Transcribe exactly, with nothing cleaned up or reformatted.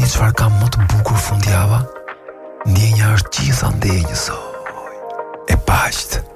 Dini çfarë ka më të bukur fundjava? Ndjenja është gjithandej njësoj. E paqt.